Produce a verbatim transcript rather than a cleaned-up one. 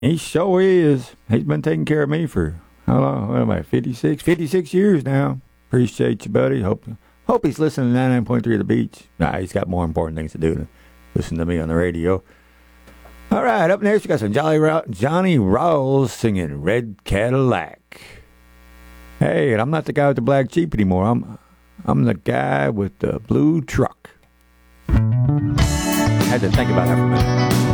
He sure is. He's been taking care of me for, how long? What am I, fifty-six? fifty-six years now. Appreciate you, buddy. Hope hope he's listening to ninety-nine point three of the Beach. Nah, he's got more important things to do than listen to me on the radio. All right, up next, we got some Jolly Ro- Johnny Rawls singing Red Cadillac. Hey, and I'm not the guy with the black Jeep anymore. I'm, I'm the guy with the blue truck. Had to think about that for a minute.